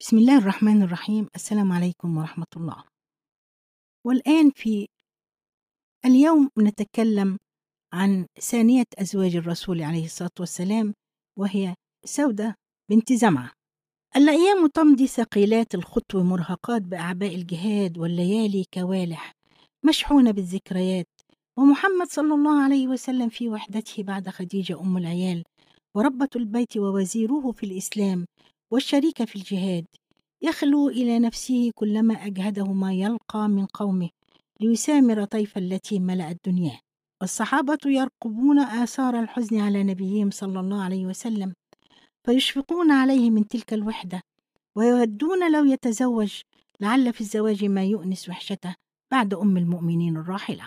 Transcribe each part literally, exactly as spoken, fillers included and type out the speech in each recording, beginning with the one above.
بسم الله الرحمن الرحيم. السلام عليكم ورحمة الله. والآن في اليوم نتكلم عن ثانية أزواج الرسول عليه الصلاة والسلام، وهي سودة بنت زمعة. الأيام تمضي ثقيلات الخطو مرهقات بأعباء الجهاد، والليالي كوالح مشحونة بالذكريات، ومحمد صلى الله عليه وسلم في وحدته بعد خديجة أم العيال وربة البيت ووزيره في الإسلام والشريك في الجهاد، يخلو إلى نفسه كلما أجهده ما يلقى من قومه ليسامر طيف التي ملأت الدنيا. والصحابة يرقبون آثار الحزن على نبيهم صلى الله عليه وسلم، فيشفقون عليه من تلك الوحدة، ويودون لو يتزوج، لعل في الزواج ما يؤنس وحشته بعد أم المؤمنين الراحلة.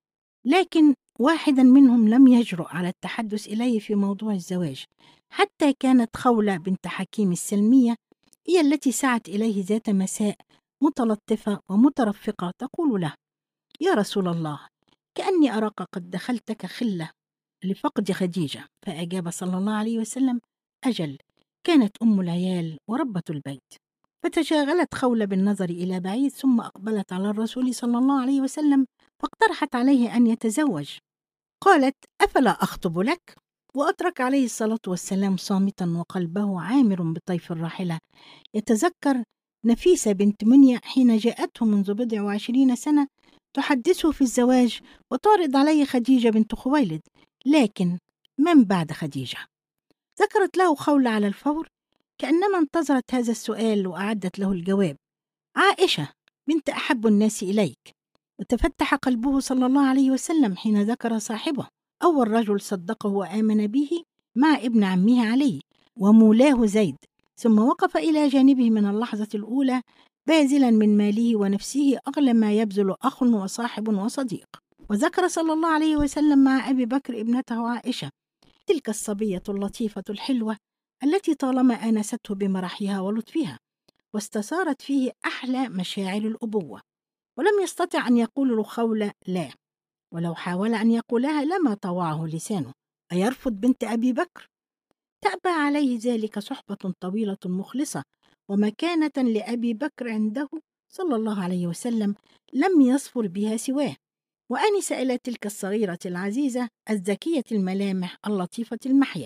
لكن واحدا منهم لم يجرؤ على التحدث إليه في موضوع الزواج، حتى كانت خولة بنت حكيم السلمية هي التي سعت إليه ذات مساء متلطفة ومترفقة تقول له: يا رسول الله، كأني أراك قد دخلتك خلة لفقد خديجة. فأجاب صلى الله عليه وسلم: أجل، كانت أم العيال وربة البيت. فتشاغلت خولة بالنظر إلى بعيد، ثم أقبلت على الرسول صلى الله عليه وسلم فاقترحت عليه أن يتزوج. قالت: أفلا أخطب لك؟ وأترك عليه الصلاة والسلام صامتا، وقلبه عامر بطيف الراحلة، يتذكر نفيسة بنت منيع حين جاءته منذ بضع وعشرين سنة تحدثه في الزواج، وتعرض عليه خديجة بنت خويلد. لكن من بعد خديجة؟ ذكرت له خولة على الفور، كأنما انتظرت هذا السؤال وأعدت له الجواب: عائشة بنت أحب الناس إليك. وتفتح قلبه صلى الله عليه وسلم حين ذكر صاحبه، أول رجل صدقه وآمن به مع ابن عمه علي ومولاه زيد، ثم وقف إلى جانبه من اللحظة الأولى باذلا من ماله ونفسه أغلى ما يبذل أخ وصاحب وصديق. وذكر صلى الله عليه وسلم مع أبي بكر ابنته عائشة، تلك الصبية اللطيفة الحلوة التي طالما آنسته بمرحها ولطفها، واستثارت فيه أحلى مشاعر الأبوة. ولم يستطع أن يقول لخولة لا، ولو حاول أن يقولها لما طوعه لسانه. أيرفض بنت أبي بكر؟ تأبى عليه ذلك صحبة طويلة مخلصة ومكانة لأبي بكر عنده صلى الله عليه وسلم لم يصفر بها سواه، وأنس إلى تلك الصغيرة العزيزة الذكية الملامح اللطيفة المحيا.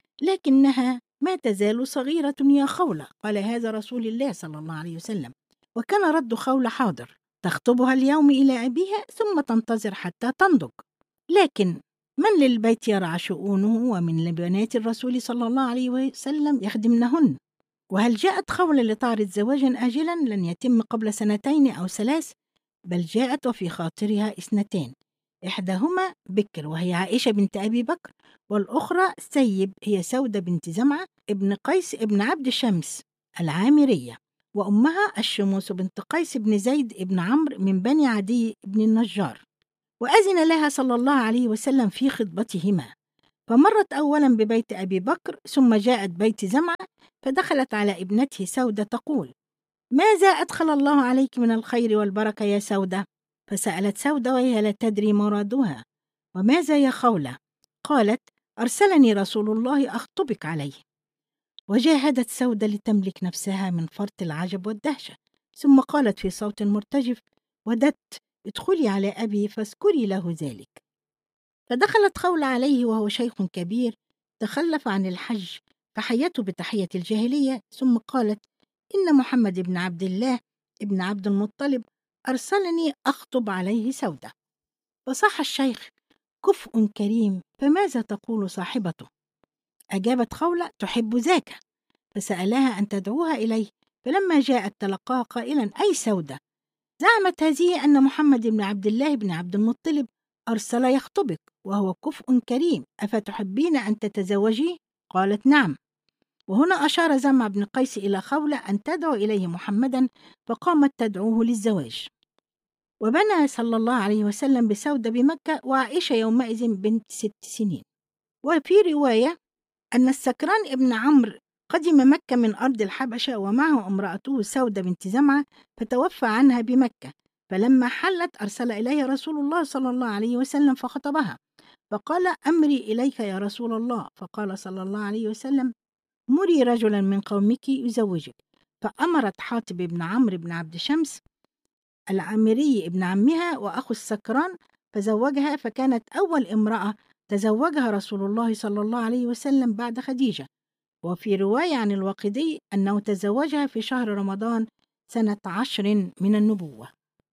لكنها ما تزال صغيرة يا خولة، قال هذا رسول الله صلى الله عليه وسلم. وكان رد خولة: حاضر، تخطبها اليوم إلى أبيها ثم تنتظر حتى تنضج. لكن من للبيت يرعى شؤونه، ومن لبنات الرسول صلى الله عليه وسلم يخدمنهن؟ وهل جاءت خولة لتعرض زواجا آجلا لن يتم قبل سنتين أو ثلاث؟ بل جاءت وفي خاطرها اثنتان، إحداهما بكر وهي عائشة بنت أبي بكر، والأخرى سيب هي سودة بنت زمعة ابن قيس ابن عبد شمس العامرية، وأمها الشموس بنت قيس بن زيد ابن عمرو من بني عدي بن النجار. وأذن لها صلى الله عليه وسلم في خطبتهما، فمرت أولا ببيت أبي بكر، ثم جاءت بيت زمعة، فدخلت على ابنته سودة تقول: ماذا أدخل الله عليك من الخير والبركة يا سودة؟ فسألت سودة وهي لا تدري مرادها: وماذا يا خولة؟ قالت: أرسلني رسول الله أخطبك عليه. وجاهدت سودة لتملك نفسها من فرط العجب والدهشة، ثم قالت في صوت مرتجف: وددت ادخلي على أبي فاذكري له ذلك. فدخلت خولة عليه وهو شيخ كبير تخلف عن الحج، فحيته بتحية الجاهلية، ثم قالت: إن محمد بن عبد الله ابن عبد المطلب أرسلني أخطب عليه سودة. فصح الشيخ: كفء كريم، فماذا تقول صاحبته؟ أجابت خولة: تحب ذاك. فسألها أن تدعوها إليه، فلما جاءت تلقاها قائلا: أي سودة، زعمت هذه أن محمد بن عبد الله بن عبد المطلب أرسل يخطبك وهو كفء كريم، أفتحبين أن تتزوجيه؟ قالت: نعم. وهنا أشار زمع بن قيس إلى خولة أن تدعو إليه محمدا، فقامت تدعوه للزواج. وبنى صلى الله عليه وسلم بسودة بمكة، وعائشة يومئذ بنت ست سنين. وفي رواية أن السكران ابن عمرو قدم مكة من أرض الحبشة، ومعه امرأته سودة بنت زمعة، فتوفى عنها بمكة. فلما حلت أرسل إليها رسول الله صلى الله عليه وسلم فخطبها، فقال: أمري إليك يا رسول الله. فقال صلى الله عليه وسلم: مري رجلا من قومك يزوجك. فأمرت حاطب بن عمرو بن عبد شمس العامري ابن عمها وأخو السكران فزوجها، فكانت أول امرأة تزوجها رسول الله صلى الله عليه وسلم بعد خديجة. وفي رواية عن الواقدي أنه تزوجها في شهر رمضان سنة عشر من النبوة.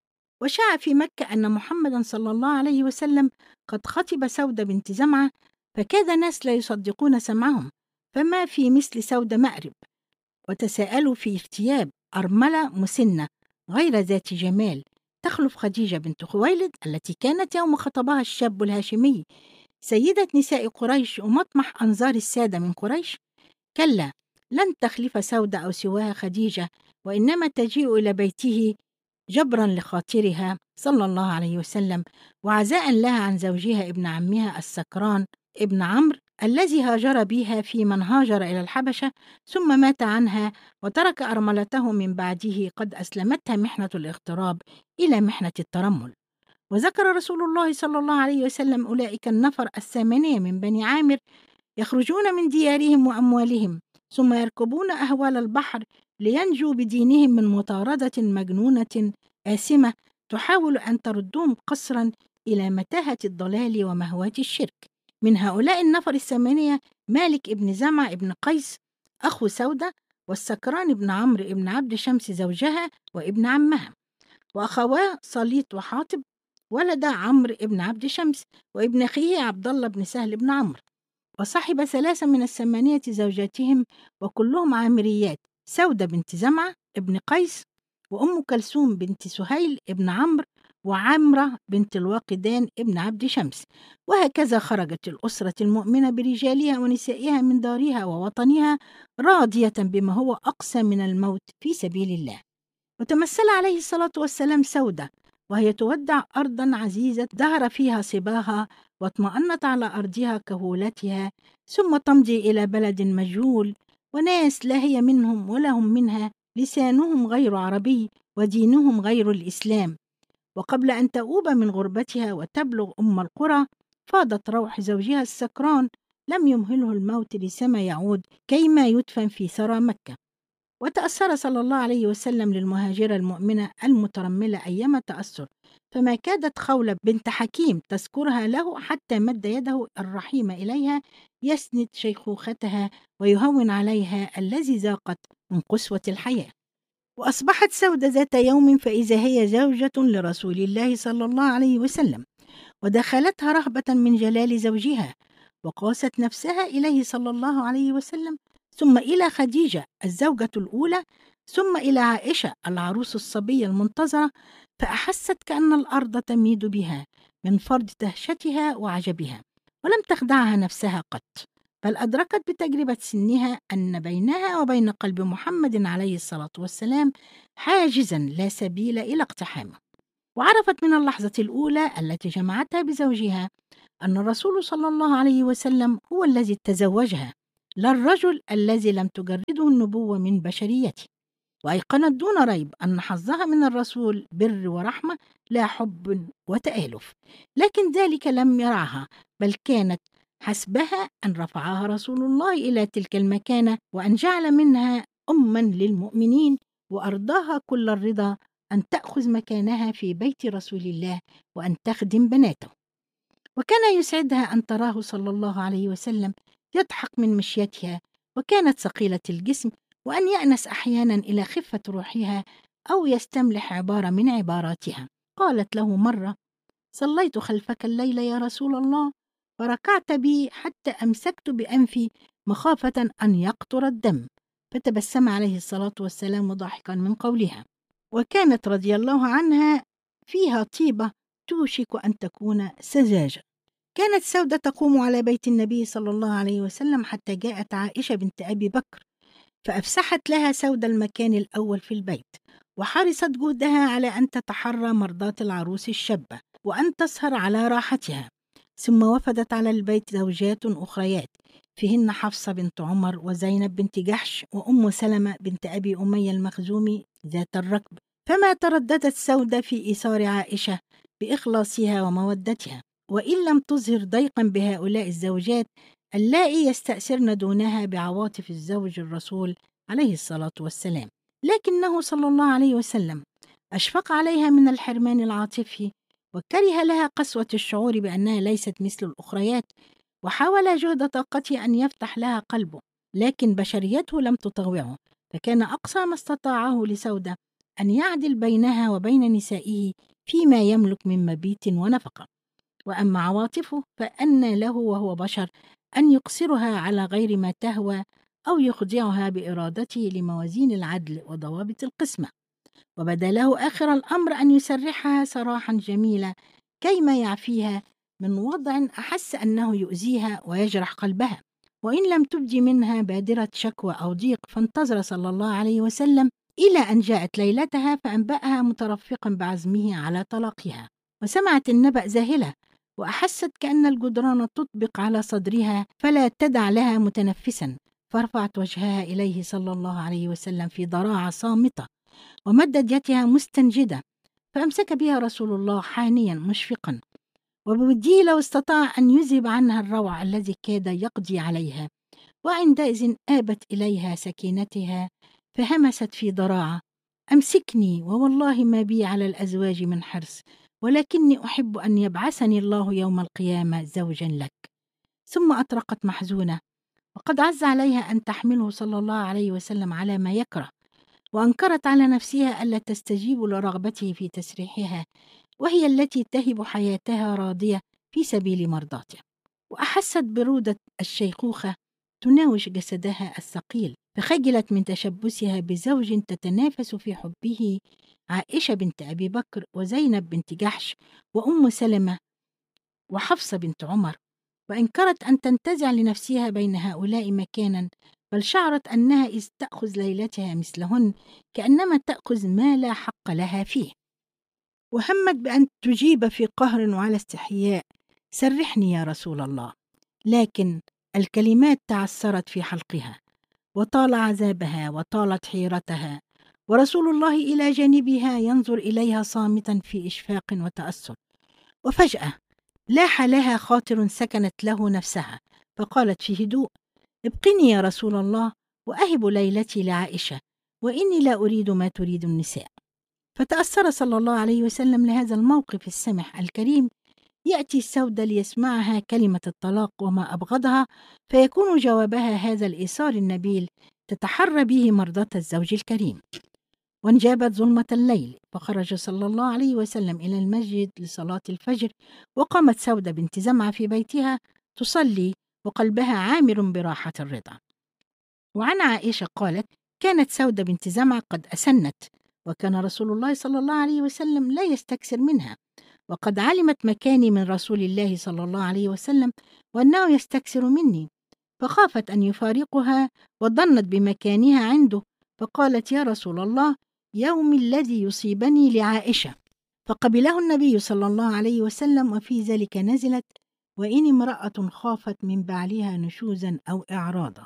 وشاع في مكة أن محمدا صلى الله عليه وسلم قد خطب سودة بنت زمعة، فكاد ناس لا يصدقون سمعهم، فما في مثل سودة مأرب، وتساءلوا في اغتياب أرملة مسنة غير ذات جمال تخلف خديجة بنت خويلد التي كانت يوم خطبها الشاب الهاشمي سيدة نساء قريش ومطمح أنظار السادة من قريش. كلا، لن تخلف سودة أو سواها خديجة، وإنما تجيء إلى بيته جبرا لخاطرها صلى الله عليه وسلم، وعزاء لها عن زوجها ابن عمها السكران ابن عمرو الذي هاجر بها في من هاجر إلى الحبشة ثم مات عنها، وترك أرملته من بعده قد أسلمتها محنة الاغتراب إلى محنة الترمل. وذكر رسول الله صلى الله عليه وسلم أولئك النفر الثمانية من بني عامر يخرجون من ديارهم وأموالهم ثم يركبون أهوال البحر لينجوا بدينهم من مطاردة مجنونة آثمة تحاول أن تردهم قصرا إلى متاهة الضلال ومهوات الشرك. من هؤلاء النفر الثمانية مالك ابن زمع ابن قيس أخو سودة، والسكران ابن عمرو ابن عبد شمس زوجها وابن عمها، وأخواه صليط وحاطب ولد عمرو ابن عبد شمس، وابن أخيه عبد الله بن سهل بن عمرو. وصحب ثلاثة من الثمانية زوجاتهم وكلهم عامريات، سودة بنت زمعة ابن قيس، وأم كلثوم بنت سهيل ابن عمرو، وعمرة بنت الواقدان ابن عبد شمس. وهكذا خرجت الأسرة المؤمنة برجالها ونسائها من دارها ووطنها راضية بما هو أقسى من الموت في سبيل الله. وتمثل عليه الصلاة والسلام سودة وهي تودع أرضا عزيزة دهر فيها صباها واطمأنت على أرضها كهولتها، ثم تمضي إلى بلد مجهول وناس لا هي منهم ولا هم منها، لسانهم غير عربي ودينهم غير الإسلام. وقبل أن تؤوب من غربتها وتبلغ أم القرى فاضت روح زوجها السكران، لم يمهله الموت لسما يعود كيما يدفن في ثرى مكة. وتأثر صلى الله عليه وسلم للمهاجرة المؤمنة المترملة أيام تأثر، فما كادت خولة بنت حكيم تذكرها له حتى مد يده الرحيم إليها يسند شيخوختها ويهون عليها الذي ذاقت من قسوة الحياة. وأصبحت سودة ذات يوم فإذا هي زوجة لرسول الله صلى الله عليه وسلم، ودخلتها رهبة من جلال زوجها، وقاست نفسها إليه صلى الله عليه وسلم، ثم إلى خديجة الزوجة الأولى، ثم إلى عائشة العروس الصبية المنتظرة، فأحست كأن الأرض تميد بها من فرط دهشتها وعجبها، ولم تخدعها نفسها قط، بل أدركت بتجربة سنها أن بينها وبين قلب محمد عليه الصلاة والسلام حاجزا لا سبيل إلى اقتحامه. وعرفت من اللحظة الأولى التي جمعتها بزوجها أن الرسول صلى الله عليه وسلم هو الذي تزوجها، لا الرجل الذي لم تجرده النبوة من بشريته. وأيقنت دون ريب أن حظها من الرسول بر ورحمة لا حب وتآلف، لكن ذلك لم يرعها، بل كانت حسبها أن رفعها رسول الله إلى تلك المكانة، وأن جعل منها أما للمؤمنين، وأرضاها كل الرضا أن تأخذ مكانها في بيت رسول الله وأن تخدم بناته. وكان يسعدها أن تراه صلى الله عليه وسلم يضحك من مشيتها، وكانت ثقيلة الجسم، وأن يأنس أحيانا إلى خفة روحها أو يستملح عبارة من عباراتها. قالت له مرة: صليت خلفك الليل يا رسول الله، فركعت بي حتى أمسكت بأنفي مخافة أن يقطر الدم، فتبسم عليه الصلاة والسلام ضاحكا من قولها. وكانت رضي الله عنها فيها طيبة توشك أن تكون سذاجة. كانت سودة تقوم على بيت النبي صلى الله عليه وسلم حتى جاءت عائشة بنت أبي بكر، فأفسحت لها سودة المكان الأول في البيت، وحرصت جهدها على أن تتحرى مرضاة العروس الشابة وأن تسهر على راحتها. ثم وفدت على البيت زوجات أخريات، فيهن حفصة بنت عمر وزينب بنت جحش وأم سلمة بنت أبي أمية المخزومي ذات الركب، فما ترددت سودة في إيثار عائشة بإخلاصها ومودتها، وإن لم تظهر ضيقا بهؤلاء الزوجات اللائي يستأثرن دونها بعواطف الزوج الرسول عليه الصلاة والسلام. لكنه صلى الله عليه وسلم أشفق عليها من الحرمان العاطفي، وكره لها قسوة الشعور بأنها ليست مثل الأخريات، وحاول جهد طاقته أن يفتح لها قلبه، لكن بشريته لم تطوعه، فكان أقصى ما استطاعه لسودة أن يعدل بينها وبين نسائه فيما يملك من مبيت ونفقة. وأما عواطفه فأن له وهو بشر أن يقصرها على غير ما تهوى أو يخضعها بإرادته لموازين العدل وضوابط القسمة. وبدا له آخر الأمر أن يسرحها سراحا جميلا كيما يعفيها من وضع أحس أنه يؤذيها ويجرح قلبها، وإن لم تبدي منها بادرة شكوى أو ضيق، فانتظر صلى الله عليه وسلم إلى أن جاءت ليلتها فأنبأها مترفقا بعزمه على طلاقها. وسمعت النبأ ذاهلة، وأحست كأن الجدران تطبق على صدرها فلا تدع لها متنفسا، فرفعت وجهها إليه صلى الله عليه وسلم في ضراعة صامتة، ومدت يدها مستنجدة، فأمسك بها رسول الله حانيا مشفقا، وبوجهه لو استطاع أن يذهب عنها الروع الذي كاد يقضي عليها. وعندئذ آبت إليها سكينتها فهمست في ضراعة: أمسكني، ووالله ما بي على الأزواج من حرص، ولكني أحب أن يبعثني الله يوم القيامة زوجا لك. ثم أطرقت محزونة، وقد عز عليها أن تحمله صلى الله عليه وسلم على ما يكره، وأنكرت على نفسها ألا تستجيب لرغبته في تسريحها، وهي التي تهب حياتها راضية في سبيل مرضاته. وأحست برودة الشيخوخة تناوش جسدها الثقيل، فخجلت من تشبثها بزوج تتنافس في حبه عائشة بنت أبي بكر وزينب بنت جحش وأم سلمة وحفصة بنت عمر، وأنكرت أن تنتزع لنفسها بين هؤلاء مكانا، بل شعرت أنها إذ تأخذ ليلتها مثلهن كأنما تأخذ ما لا حق لها فيه. وهمت بأن تجيب في قهر وعلى استحياء: سرحني يا رسول الله، لكن الكلمات تعثرت في حلقها، وطال عذابها وطالت حيرتها، ورسول الله إلى جانبها ينظر إليها صامتا في إشفاق وتأثر. وفجأة لاح لها خاطر سكنت له نفسها، فقالت في هدوء: ابقني يا رسول الله، وأهب ليلتي لعائشة، وإني لا أريد ما تريد النساء. فتأثر صلى الله عليه وسلم لهذا الموقف السمح الكريم. يأتي السودة ليسمعها كلمة الطلاق وما أبغضها، فيكون جوابها هذا الإيثار النبيل تتحرى به مرضاة الزوج الكريم. وانجابت ظلمة الليل، فخرج صلى الله عليه وسلم إلى المسجد لصلاة الفجر، وقامت سودة بنت زمعة في بيتها تصلي وقلبها عامر براحة الرضا. وعن عائشة قالت: كانت سودة بنت زمعة قد أسنت، وكان رسول الله صلى الله عليه وسلم لا يستكثر منها، وقد علمت مكاني من رسول الله صلى الله عليه وسلم وأنه يستكثر مني، فخافت أن يفارقها وظنت بمكانها عنده، فقالت: يا رسول الله، يوم الذي يصيبني لعائشة. فقبله النبي صلى الله عليه وسلم، وفي ذلك نزلت: وإن امرأة خافت من بعلها نشوزا أو إعراضا.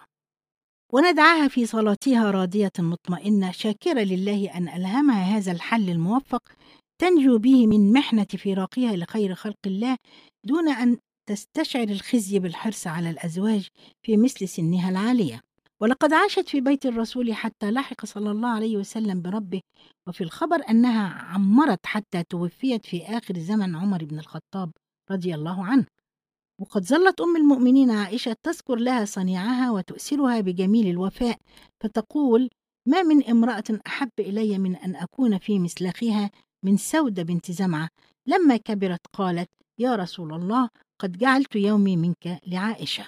وندعاها في صلاتها راضية مطمئنة شاكرة لله أن ألهمها هذا الحل الموفق تنجو به من محنة فراقها لخير خلق الله، دون أن تستشعر الخزي بالحرص على الأزواج في مثل سنها العالية. ولقد عاشت في بيت الرسول حتى لحق صلى الله عليه وسلم بربه، وفي الخبر أنها عمرت حتى توفيت في آخر زمن عمر بن الخطاب رضي الله عنه. وقد ظلت أم المؤمنين عائشة تذكر لها صنيعها وتؤثرها بجميل الوفاء، فتقول: ما من امرأة أحب إلي من أن أكون في مسلخها من سودة بنت زمعة. لما كبرت قالت: يا رسول الله، قد جعلت يومي منك لعائشة.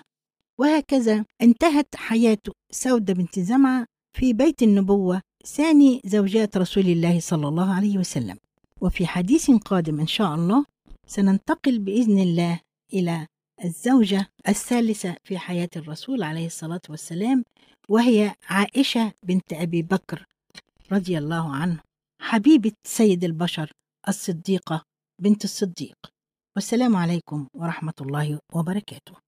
وهكذا انتهت حياة سودة بنت زمعة في بيت النبوة، ثاني زوجات رسول الله صلى الله عليه وسلم. وفي حديث قادم إن شاء الله سننتقل بإذن الله إلى الزوجة الثالثة في حياة الرسول عليه الصلاة والسلام، وهي عائشة بنت أبي بكر رضي الله عنه، حبيبة سيد البشر الصديقة بنت الصديق. والسلام عليكم ورحمة الله وبركاته.